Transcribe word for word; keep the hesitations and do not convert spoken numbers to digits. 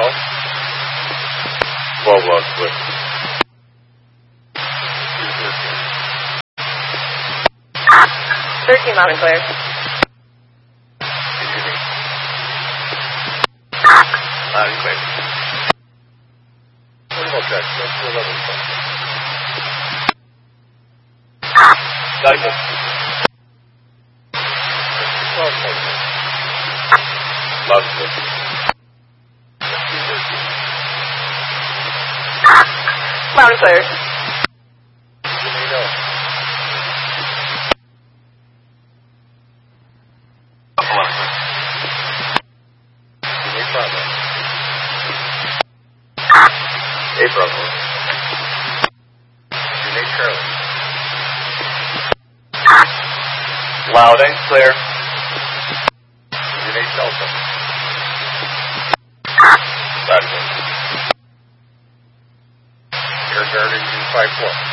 twelve. twelve loud clear. thirteen loud and clear. Loud and clear. What check? That's two eleven. Diamond. Loud and clear. Loud and clear. Hey, Bravo. Renee Charlie. Loud and clear. Renee Delta. Loud and clear. Air Guard Engine five four.